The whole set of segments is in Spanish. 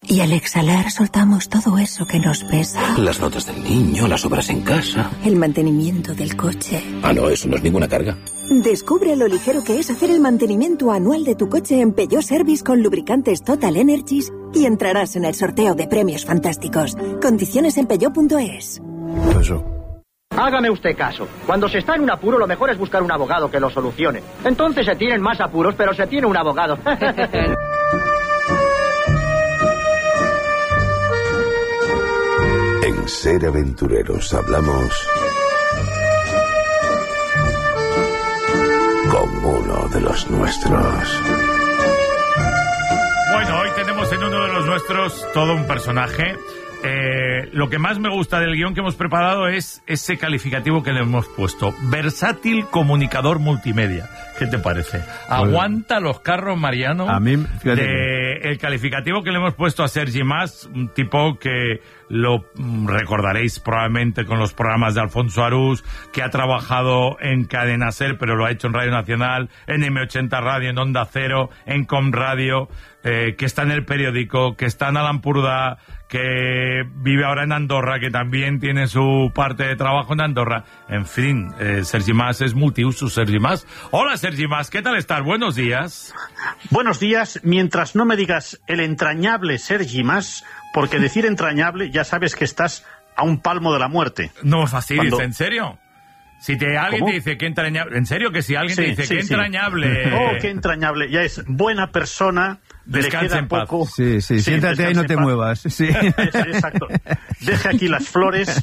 Y al exhalar soltamos todo eso que nos pesa. Las notas del niño, las obras en casa. El mantenimiento del coche. Ah, no, eso no es ninguna carga. Descubre lo ligero que es hacer el mantenimiento anual de tu coche en Peugeot Service con lubricantes Total Energies y entrarás en el sorteo de premios fantásticos. Condiciones en peugeot.es. Eso. Hágame usted caso. Cuando se está en un apuro, lo mejor es buscar un abogado que lo solucione. Entonces se tienen más apuros, pero se tiene un abogado. En Ser Aventureros hablamos con uno de los nuestros. Bueno, hoy tenemos en uno de los nuestros todo un personaje. Lo que más me gusta del guión que hemos preparado es ese calificativo que le hemos puesto. Versátil comunicador multimedia. ¿Qué te parece? Aguanta los carros, Mariano. A mí, fíjate. El calificativo que le hemos puesto a Sergi Mas, un tipo que lo recordaréis probablemente con los programas de Alfonso Arús, que ha trabajado en Cadena Ser, pero lo ha hecho en Radio Nacional, en M80 Radio, en Onda Cero, en Com Radio, que está en El Periódico, que está en Alampurdá, que vive ahora en Andorra, que también tiene su parte de trabajo en Andorra. En fin, Sergi Mas es multiuso, Sergi Mas. Hola, Sergi Mas, ¿qué tal estás? Buenos días. Buenos días, mientras no me digas el entrañable Sergi Mas, porque decir entrañable ya sabes que estás a un palmo de la muerte. No me fastidies, ¿en serio? Si alguien te dice que entrañable... ¿En serio que si alguien te dice que entrañable... Oh, qué entrañable. Ya es buena persona... Descansa en paz. Sí, siéntate ahí y no te muevas. Sí. Exacto. Deje aquí las flores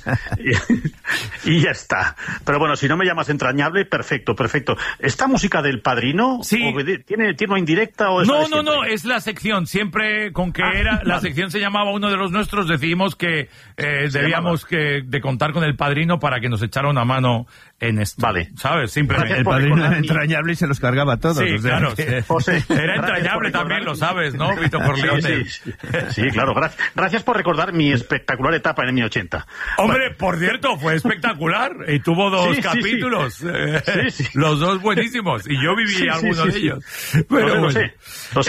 y ya está. Pero bueno, si no me llamas entrañable, perfecto. ¿Esta música del Padrino? Sí. ¿Tiene indirecta o es No, es la sección. Siempre con que la sección se llamaba Uno de los Nuestros, decidimos que debíamos de contar con el Padrino para que nos echara una mano en esto. Vale. ¿Sabes? Simplemente. El Padrino era entrañable y se los cargaba a todos. Sí, o sea, claro. José, era entrañable también, lo sabes, ¿no, Vito Corleone? Sí, claro. Gracias por recordar mi espectacular etapa en M80. Hombre, por cierto, fue espectacular. Y tuvo 2 capítulos. Sí. Los 2 buenísimos. Y yo viví alguno de ellos. Pero lo sé.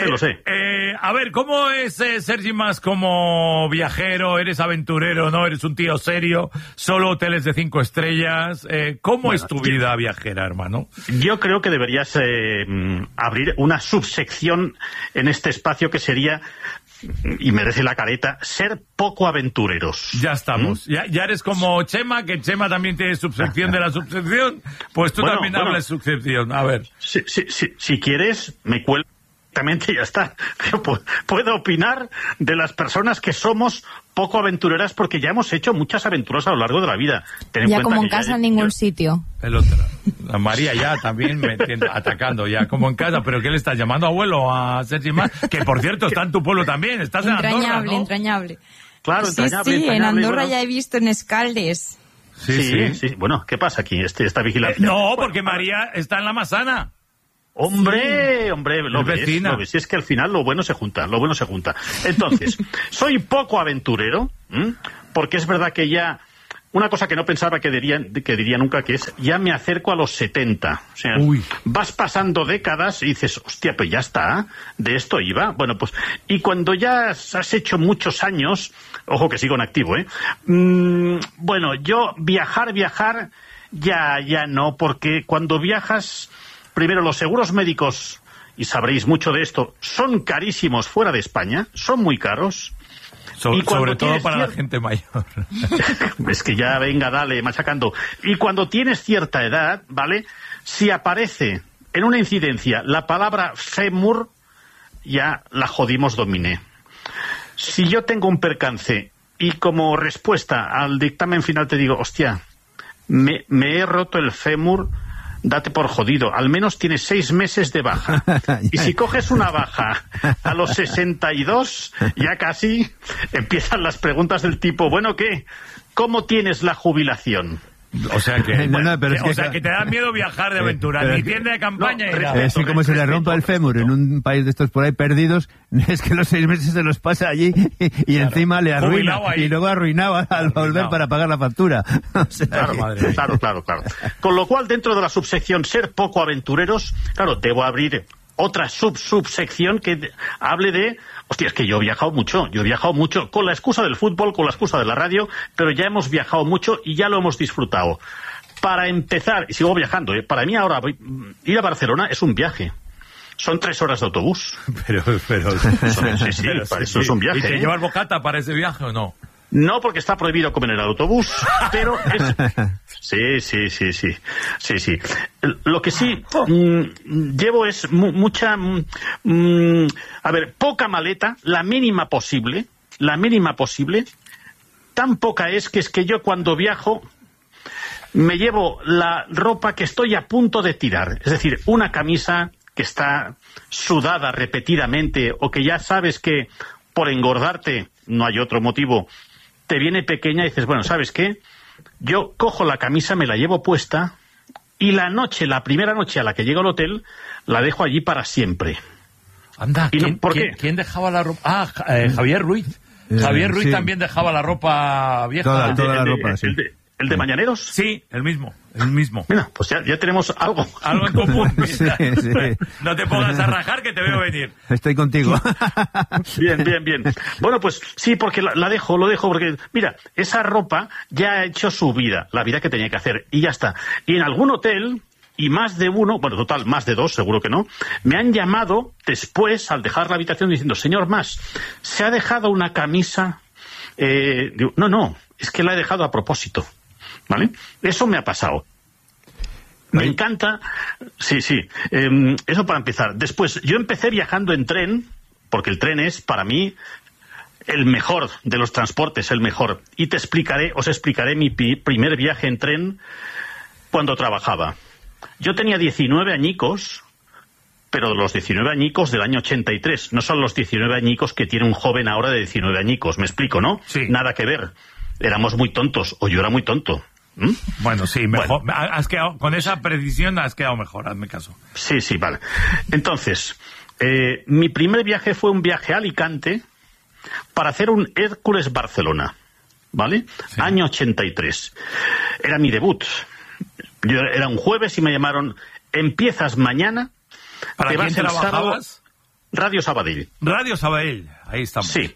A ver, ¿cómo es Sergi Mas como viajero? ¿Eres aventurero, no? ¿Eres un tío serio? ¿Solo hoteles de 5 estrellas? ¿Cómo es tu vida viajera, hermano? Yo creo que deberías abrir una subsección en este espacio que sería, y merece la careta, ser poco aventureros. Ya estamos. Ya eres como Chema, que Chema también tiene subsección de la subsección. Pues tú también hablas subsección. A ver. Si quieres, me cuelgo directamente y ya está. Puedo opinar de las personas que somos poco aventureras porque ya hemos hecho muchas aventuras a lo largo de la vida. Ya como en casa en ningún sitio. La María ya también me entiende, atacando ya como en casa. ¿Pero qué le estás llamando, abuelo, a Sergi Mas? Que por cierto está en tu pueblo también. Estás en Andorra, ¿no? Entrañable. Claro, entrañable. Sí, en Andorra ya he visto en Escaldes. Sí. Bueno, ¿qué pasa aquí? Esta vigilancia. No, porque María está en la Masana. Hombre, lo ves. Si es que al final lo bueno se junta. Entonces, soy poco aventurero, porque es verdad que ya... Una cosa que no pensaba que diría nunca, que es, ya me acerco a los 70. O sea, vas pasando décadas y dices, hostia, pues ya está, de esto iba. Bueno, pues, y cuando ya has hecho muchos años, ojo que sigo en activo, bueno, yo viajar, ya no, porque cuando viajas, primero los seguros médicos, y sabréis mucho de esto, son carísimos fuera de España, son muy caros. Sobre todo para la gente mayor. Es que ya, venga, dale, machacando. Y cuando tienes cierta edad, ¿vale? Si aparece en una incidencia la palabra fémur, ya la jodimos dominé. Si yo tengo un percance y como respuesta al dictamen final te digo, hostia, me he roto el fémur, date por jodido, al menos tienes 6 meses de baja. Y si coges una baja a los 62, ya casi empiezan las preguntas del tipo, bueno, ¿qué? ¿Cómo tienes la jubilación? O sea que, que te da miedo viajar de aventura, ni tienda de campaña ni nada. Así como se le rompa el fémur en un país de estos por ahí perdidos, es que los 6 meses se los pasa allí y encima le arruina y luego arruinaba al volver para pagar la factura. O sea, claro. Con lo cual, dentro de la subsección ser poco aventureros, claro, debo abrir otra subsección que hable de... Hostia, es que yo he viajado mucho, con la excusa del fútbol, con la excusa de la radio, pero ya hemos viajado mucho y ya lo hemos disfrutado. Para empezar, y sigo viajando, para mí ahora ir a Barcelona es un viaje. Son 3 horas de autobús. Pero para eso es un viaje. ¿Y te llevas bocata para ese viaje o no? No, porque está prohibido comer en el autobús, pero sí. Lo que sí llevo es mucha, poca maleta, la mínima posible. Tan poca es que yo cuando viajo me llevo la ropa que estoy a punto de tirar, es decir, una camisa que está sudada repetidamente o que ya sabes que por engordarte, no hay otro motivo, te viene pequeña y dices, bueno, ¿sabes qué? Yo cojo la camisa, me la llevo puesta y la primera noche a la que llego al hotel, la dejo allí para siempre. Anda, ¿por qué? ¿Quién dejaba la ropa? Javier Ruiz. Javier Ruiz también dejaba la ropa vieja. Toda la ropa, sí. ¿El de Mañaneros? Sí, el mismo. Mira, pues ya tenemos algo. Algo en común. Sí. No te pongas a rajar que te veo venir. Estoy contigo. Bien. Bueno, pues sí, porque lo dejo, porque, mira, esa ropa ya ha hecho su vida, la vida que tenía que hacer, y ya está. Y en algún hotel, y más de uno, bueno, total, más de 2, seguro que no, me han llamado después, al dejar la habitación, diciendo, señor Mas, ¿se ha dejado una camisa? Digo, no, es que la he dejado a propósito. ¿Vale? Eso me ha pasado. Me encanta. Sí. Eso para empezar. Después, yo empecé viajando en tren, porque el tren es, para mí, el mejor de los transportes, el mejor. Y os explicaré mi primer viaje en tren cuando trabajaba. Yo tenía 19 añicos, pero los 19 añicos del año 83. No son los 19 añicos que tiene un joven ahora de 19 añicos. Me explico, ¿no? Sí. Nada que ver. Éramos muy tontos, o yo era muy tonto. Bueno, sí, mejor. Bueno. Has quedado, con esa precisión has quedado mejor, hazme caso. Sí, vale. Entonces, mi primer viaje fue un viaje a Alicante para hacer un Hércules Barcelona, ¿vale? Sí. Año 83. Era mi debut. Era un jueves y me llamaron, empiezas mañana. ¿Para quién trabajabas? Radio Sabadell. Radio Sabadell, ahí estamos. Sí.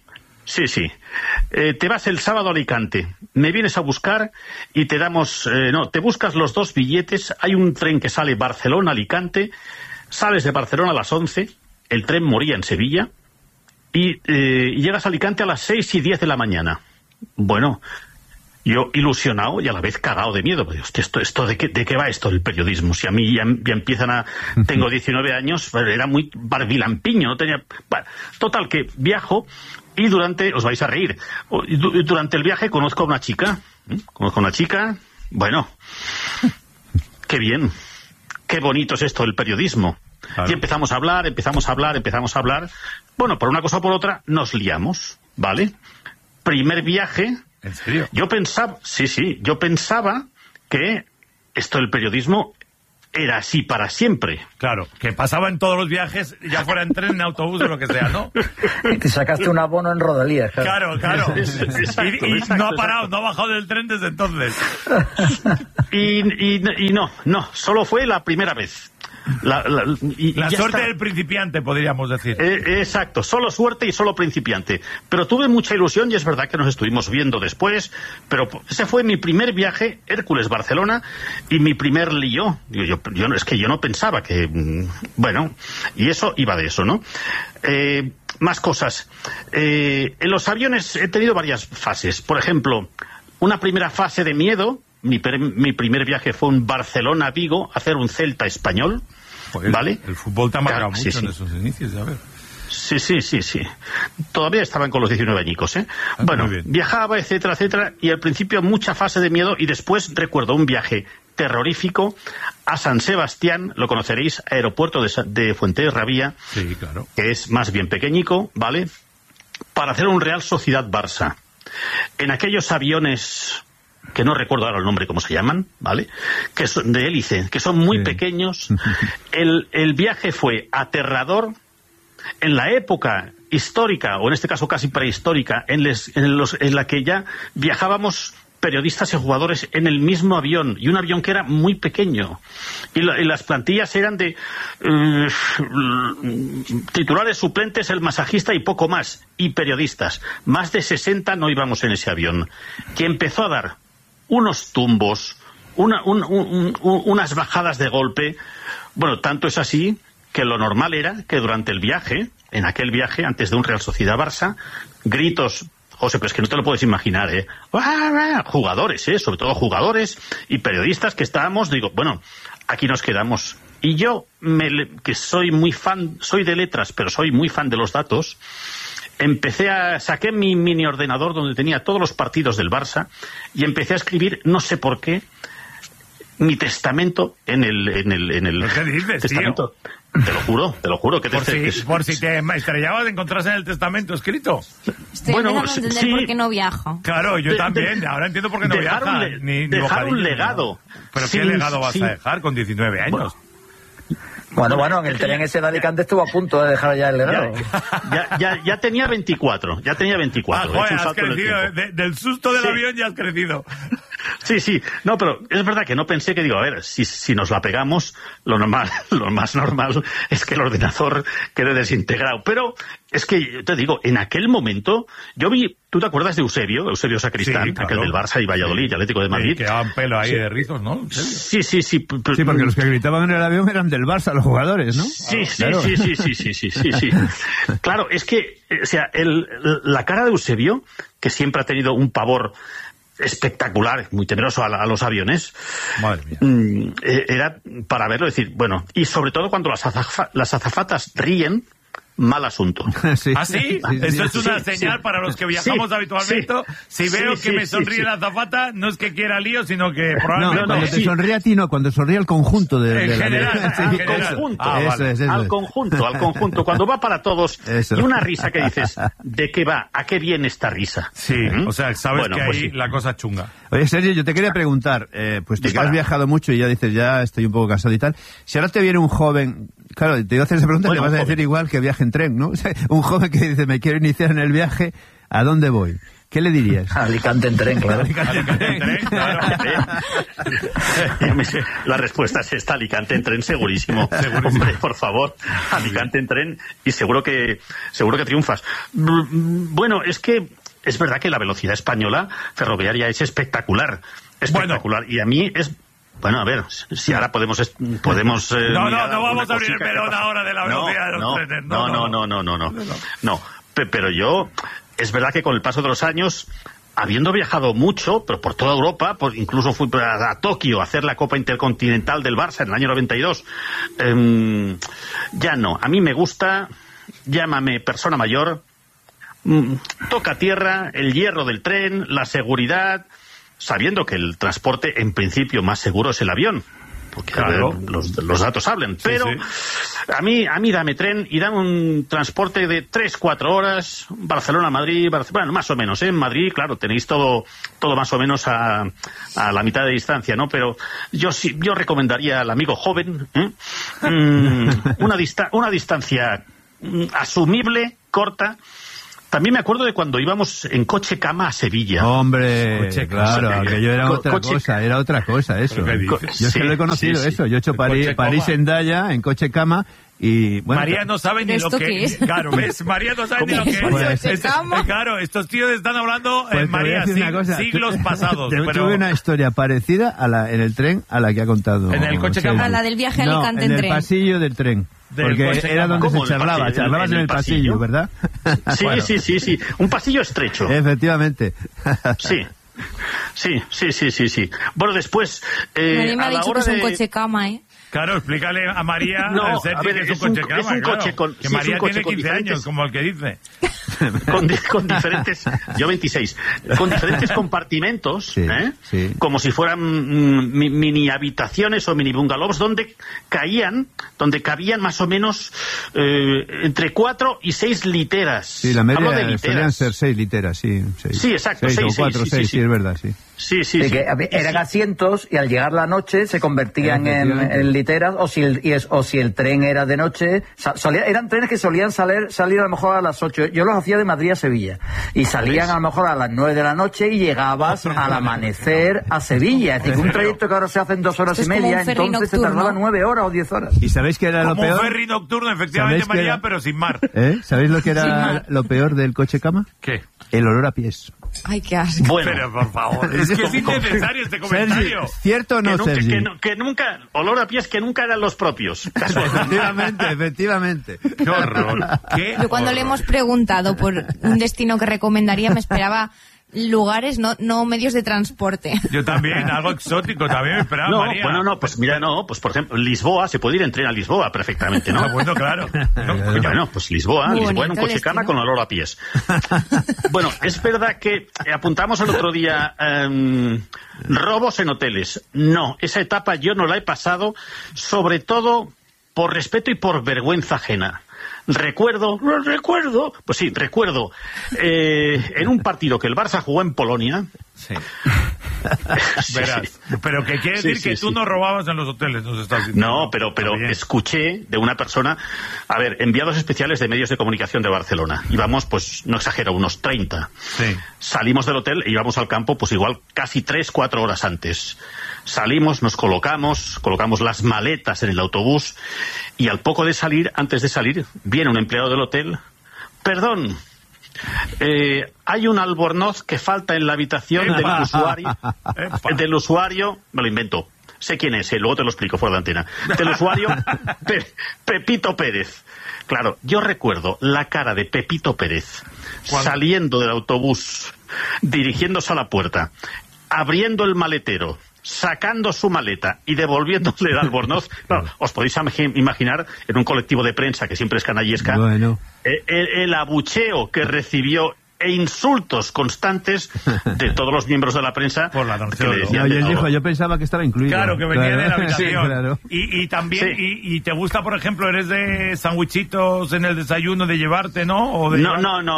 Te vas el sábado a Alicante, me vienes a buscar y te damos... te buscas los 2 billetes, hay un tren que sale Barcelona-Alicante, sales de Barcelona a las 11, el tren moría en Sevilla, y llegas a Alicante a las 6 y 10 de la mañana. Bueno, yo ilusionado y a la vez cagado de miedo. Hostia, esto ¿de qué va esto del periodismo? Si a mí ya empiezan a... Tengo 19 años, era muy barbilampiño, no tenía... Bueno, total, que viajo... Y os vais a reír, durante el viaje conozco a una chica, bueno, qué bien, qué bonito es esto del periodismo. Claro. Y empezamos a hablar, bueno, por una cosa o por otra, nos liamos, ¿vale? Primer viaje. ¿En serio? Yo pensaba que esto del periodismo era así para siempre. Claro, que pasaba en todos los viajes, ya fuera en tren, en autobús o lo que sea, ¿no? Y te sacaste un abono en Rodalías. Claro. Exacto, y no ha parado, no ha bajado del tren desde entonces. Y no, solo fue la primera vez. La suerte del principiante, podríamos decir. Exacto, solo suerte y solo principiante. Pero tuve mucha ilusión y es verdad que nos estuvimos viendo después, pero ese fue mi primer viaje, Hércules Barcelona, y mi primer lío. Es que yo no pensaba que... Bueno, y eso iba de eso, ¿no? Más cosas. En los aviones he tenido varias fases. Por ejemplo, una primera fase de miedo. Mi primer viaje fue un Barcelona-Vigo, hacer un Celta español, pues ¿vale? El fútbol te ha marcado mucho en esos inicios, a ver. Sí. Todavía estaban con los 19 añicos, ¿eh? Bueno, viajaba, etcétera, y al principio mucha fase de miedo, y después recuerdo un viaje terrorífico a San Sebastián, lo conoceréis, aeropuerto de Fuenterrabía, sí, claro, que es más bien pequeñico, ¿vale? Para hacer un Real Sociedad-Barça. En aquellos aviones... que no recuerdo ahora el nombre, cómo se llaman, ¿vale? Que son de hélice, que son muy pequeños. El viaje fue aterrador. En la época histórica, o en este caso casi prehistórica, en la que ya viajábamos periodistas y jugadores en el mismo avión, y un avión que era muy pequeño, y las plantillas eran de titulares, suplentes, el masajista y poco más, y periodistas. Más de 60 no íbamos en ese avión, que empezó a dar unos tumbos, unas bajadas de golpe. Bueno, tanto es así que lo normal era que durante el viaje, en aquel viaje, antes de un Real Sociedad-Barça, gritos... José, pero es que no te lo puedes imaginar, ¿eh? Jugadores, sobre todo jugadores y periodistas que estábamos, digo, bueno, aquí nos quedamos. Y yo, que soy muy fan, soy de letras, pero soy muy fan de los datos, saqué mi mini ordenador donde tenía todos los partidos del Barça y empecé a escribir, no sé por qué, mi testamento en el ¿Qué dices, testamento. Tío? Te lo juro. Por si te estrellabas, encontrás en el testamento escrito. Estoy empezando a entender por qué no viaja. Claro, yo también. Ahora entiendo por qué no viaja. Dejar un legado. ¿Pero qué legado vas a dejar con 19 años? Bueno, en el tren ese de Alicante estuvo a punto de dejar ya el legado. Ya tenía 24. Joder, has crecido. Del susto del avión ya has crecido. Sí. No, pero es verdad que no pensé que, a ver, si nos la pegamos, lo más normal es que el ordenador quede desintegrado. Pero es que, te digo, en aquel momento, yo vi, ¿tú te acuerdas de Eusebio Sacristán, sí, claro, aquel del Barça y Valladolid, y Atlético de Madrid? Que daban pelo ahí de rizos, ¿no? Sí. Sí, porque los que gritaban en el avión eran del Barça, los jugadores, ¿no? Sí. Claro, es que, o sea, la cara de Eusebio, que siempre ha tenido un pavor espectacular, muy temeroso a los aviones. Madre mía. Era para verlo, decir, bueno, y sobre todo cuando las azafatas ríen, mal asunto. Sí. ¿Ah, sí? Eso es una señal para los que viajamos habitualmente. Si veo que me sonríe la azafata, no es que quiera lío, sino que probablemente... No, cuando te sonríe a ti, no, cuando sonríe al conjunto de en general, al conjunto. Al conjunto, cuando va para todos. Eso. Y una risa que dices, ¿de qué va? ¿A qué viene esta risa? Sí, o sea, sabes que ahí la cosa chunga. Oye, Sergio, yo te quería preguntar, pues que has viajado mucho y ya dices, ya estoy un poco cansado y tal. Si ahora te viene un joven... Claro, te iba a hacer esa pregunta, te vas a decir igual que viaje en tren, ¿no? O sea, un joven que dice, me quiero iniciar en el viaje, ¿a dónde voy? ¿Qué le dirías? Alicante en tren, claro. Alicante en tren, claro. La respuesta es esta, Alicante en tren, segurísimo. Hombre, por favor, Alicante en tren y seguro que triunfas. Bueno, es que es verdad que la velocidad española ferroviaria es espectacular. Y a mí es... Bueno, a ver, si ahora podemos no vamos a abrir el melón ahora de la velocidad de los trenes. No, pero yo, es verdad que con el paso de los años, habiendo viajado mucho, pero por toda Europa, incluso fui a Tokio a hacer la Copa Intercontinental del Barça en el año 92, ya no. A mí me gusta, llámame persona mayor, toca tierra, el hierro del tren, la seguridad... sabiendo que el transporte en principio más seguro es el avión, porque claro, los datos hablan, pero a mí dame tren y dame un transporte de 3-4 horas, Barcelona-Madrid, bueno, más o menos, en Madrid, claro, tenéis todo más o menos a la mitad de distancia, ¿no? Pero yo recomendaría al amigo joven una distancia asumible, corta. También me acuerdo de cuando íbamos en coche cama a Sevilla. Hombre, claro, aquello era otra cosa eso. Yo es que lo he conocido eso. Yo he hecho París-Endaya en coche cama y... Bueno, María no sabe ni lo que es. Claro, ¿ves? María no sabe ni lo que es. Claro, estos tíos están hablando, María, siglos pasados. Tuve una historia parecida en el tren a la que ha contado. ¿En el coche cama? A la del viaje a Alicante en tren. En el pasillo del tren. Porque era donde se charlaba, charlabas en el pasillo, ¿verdad? Sí, bueno. sí, un pasillo estrecho. Efectivamente. Sí. Bueno, después... Nadie me ha dicho que es un coche cama, ¿eh? Claro, explícale a María que es un coche cama. Es un coche con... Que María tiene 15 años, como el que dice. Con diferentes... Yo 26. Con diferentes compartimentos, como si fueran mini habitaciones o mini bungalows, donde cabían más o menos entre 4 y 6 literas. Sí, la media solían ser 6 literas, sí. Sí, exacto. 6 o 4, 6, sí, es verdad, sí. Sí. Que eran asientos y al llegar la noche se convertían en literas, o si el tren era de noche. Eran trenes que solían salir a lo mejor a las 8. Yo los hacía de Madrid a Sevilla. Y salían a lo mejor a las 9 de la noche y llegabas al amanecer a Sevilla. Es decir, un trayecto que ahora se hace en 2 horas y media, entonces se tardaba 9 horas o 10 horas. ¿Y sabéis qué era lo peor? Como un ferry nocturno, efectivamente, María, pero sin mar. ¿Sabéis lo que era lo peor del coche cama? ¿Qué? El olor a pies. Ay, qué asco. Bueno, pero por favor, es que es innecesario este comentario. Sergi, ¿cierto o no, Sergi? Que nunca, olor a pies que nunca eran los propios. Efectivamente. Qué horror. Yo cuando le hemos preguntado por un destino que recomendaría, me esperaba lugares, no medios de transporte. Yo también, algo exótico, también me esperaba, María. Pues mira, pues por ejemplo, Lisboa, se puede ir en tren a Lisboa perfectamente, ¿no? Bueno, claro. Bueno, pues Lisboa en un coche cama con olor a pies. Bueno, es verdad que apuntamos el otro día robos en hoteles. No, esa etapa yo no la he pasado, sobre todo por respeto y por vergüenza ajena. Recuerdo, en un partido que el Barça jugó en Polonia. Sí. Verás, pero que quiere decir que tú no robabas en los hoteles, nos estás diciendo. No, pero escuché de una persona, enviados especiales de medios de comunicación de Barcelona. Íbamos, pues, no exagero, unos 30. Sí. Salimos del hotel e íbamos al campo, pues igual casi 3-4 horas antes. Salimos, nos colocamos las maletas en el autobús y al poco de salir, antes de salir, viene un empleado del hotel. Perdón, hay un albornoz que falta en la habitación del usuario, me lo invento, sé quién es, luego te lo explico fuera de antena, del usuario Pepito Pérez. Claro, yo recuerdo la cara de Pepito Pérez saliendo del autobús, dirigiéndose a la puerta, abriendo el maletero, sacando su maleta y devolviéndole el albornoz. Claro, os podéis imaginar en un colectivo de prensa que siempre es canallesca, el abucheo que recibió e insultos constantes de todos los miembros de la prensa por la noción. Yo pensaba que estaba incluido. Claro, que venía de la habitación. Sí, claro. Y también, y te gusta, por ejemplo, eres de sandwichitos en el desayuno de llevarte, ¿no? O de no.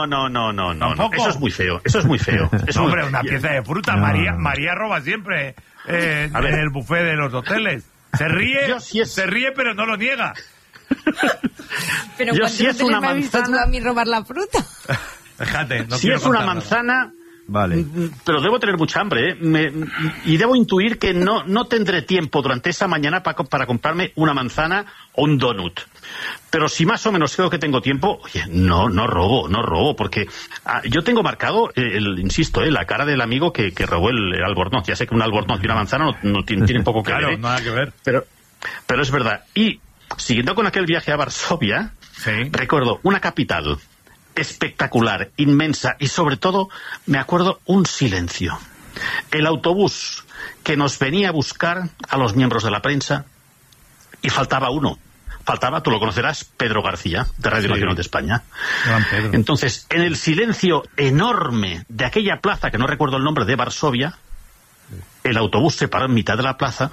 Eso es muy feo. Hombre, una pieza de fruta. No. María roba siempre en el buffet de los hoteles. Se ríe, pero no lo niega. Pero ¿cuántos hoteles me has visto tú a mí robar la fruta? Fíjate, si es una manzana, vale, pero debo tener mucha hambre, y debo intuir que no tendré tiempo durante esa mañana para comprarme una manzana o un donut. Pero si más o menos creo que tengo tiempo, oye, no robo, porque yo tengo marcado, insisto, la cara del amigo que robó el albornoz. Ya sé que un albornoz y una manzana no tienen poco que ver. Claro, nada que ver. Pero es verdad. Y siguiendo con aquel viaje a Varsovia, recuerdo una capital espectacular, inmensa, y sobre todo me acuerdo un silencio. El autobús que nos venía a buscar a los miembros de la prensa, y faltaba uno. Tú lo conocerás, Pedro García, de Radio Nacional de España. Entonces, en el silencio enorme de aquella plaza, que no recuerdo el nombre, de Varsovia, el autobús se paró en mitad de la plaza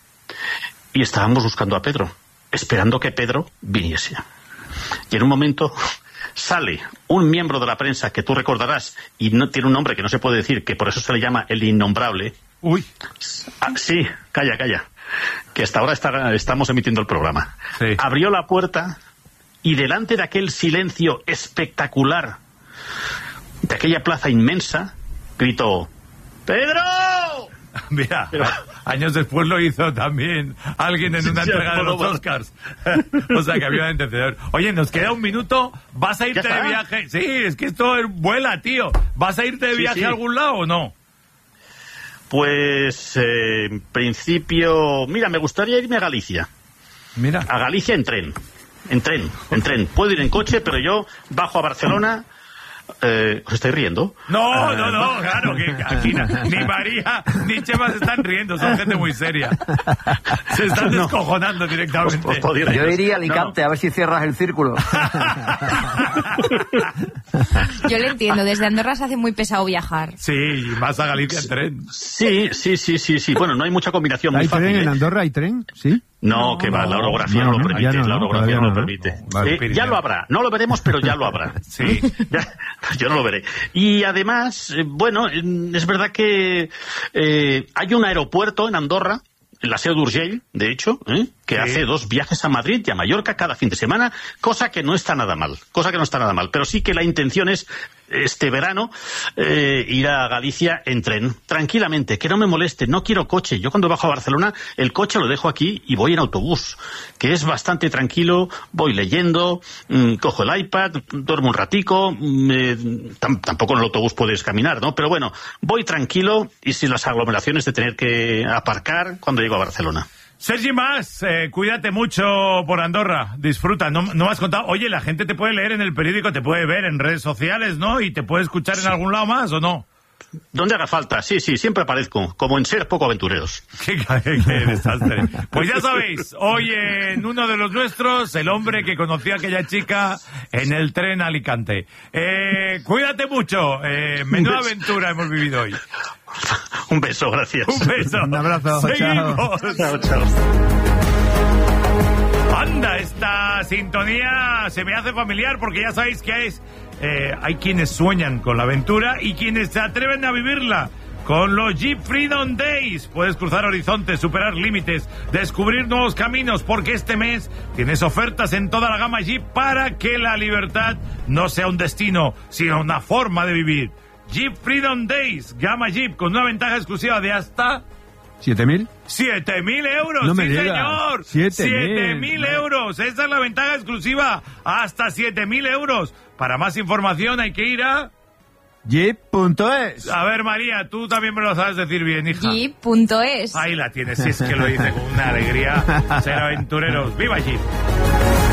y estábamos buscando a Pedro, esperando que Pedro viniese. Y en un momento sale un miembro de la prensa que tú recordarás, y no tiene un nombre que no se puede decir, que por eso se le llama el innombrable. Uy. Sí, calla. Que hasta ahora estamos emitiendo el programa. Sí. Abrió la puerta y delante de aquel silencio espectacular, de aquella plaza inmensa, gritó: ¡Pedro! Mira, años después lo hizo también alguien en una entrega de los Oscars. O sea que había un antecedor. Oye, nos queda un minuto. ¿Vas a irte de viaje? Sí, es que esto vuela, tío. ¿Vas a irte de viaje a algún lado o no? Pues, en principio, mira, me gustaría irme a Galicia. Mira. A Galicia en tren. Puedo ir en coche, pero yo bajo a Barcelona. ¿Os estáis riendo? No, claro, que aquí ni María ni Chema se están riendo, son gente muy seria. Se están descojonando directamente. Yo iría a Alicante, a ver si cierras el círculo. Yo le entiendo, desde Andorra se hace muy pesado viajar. Sí, y más a Galicia en tren. Sí. Bueno, no hay mucha combinación muy fácil. ¿Hay tren en Andorra? ¿Hay tren? ¿Sí? No, que va, la orografía no lo permite, la orografía no lo permite. Vale, ya lo habrá, no lo veremos, pero ya lo habrá. Sí. Yo no lo veré. Y además, bueno, es verdad que hay un aeropuerto en Andorra, en la Seu d'Urgell, de hecho, que hace 2 viajes a Madrid y a Mallorca cada fin de semana, cosa que no está nada mal, pero sí que la intención es este verano ir a Galicia en tren, tranquilamente, que no me moleste, no quiero coche. Yo cuando bajo a Barcelona, el coche lo dejo aquí y voy en autobús, que es bastante tranquilo, voy leyendo, cojo el iPad, duermo un ratico, tampoco en el autobús puedes caminar, ¿no? Pero bueno, voy tranquilo y sin las aglomeraciones de tener que aparcar cuando llego a Barcelona. Sergi Mas, cuídate mucho por Andorra, disfruta, no me has contado, oye, la gente te puede leer en el periódico, te puede ver en redes sociales, ¿no? Y te puede escuchar en algún lado más, ¿o no? Donde haga falta, sí, siempre aparezco, como en Ser Poco Aventureros. Qué desastre. Pues ya sabéis, hoy en uno de los nuestros, el hombre que conoció a aquella chica en el tren a Alicante. Cuídate mucho, menuda aventura hemos vivido hoy. Un beso, gracias. Un beso. Un abrazo. Seguimos. Chao. Anda, esta sintonía se me hace familiar porque ya sabéis que hay quienes sueñan con la aventura y quienes se atreven a vivirla. Con los Jeep Freedom Days puedes cruzar horizontes, superar límites, descubrir nuevos caminos, porque este mes tienes ofertas en toda la gama Jeep para que la libertad no sea un destino, sino una forma de vivir. Jeep Freedom Days, gama Jeep, con una ventaja exclusiva de hasta... ¿7.000? 7.000 euros, no me sí digas. señor. 7.000 euros, esa es la ventaja exclusiva, hasta 7.000 euros. Para más información hay que ir a... Jeep.es. A ver, María, tú también me lo sabes decir bien, hija. Jeep.es. Ahí la tienes, si es que lo dice con una alegría. Ser aventureros. ¡Viva Jeep!